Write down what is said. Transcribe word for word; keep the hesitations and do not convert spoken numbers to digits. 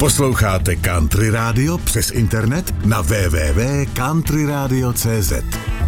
Posloucháte Country Radio přes internet na w w w tečka country radio tečka c z.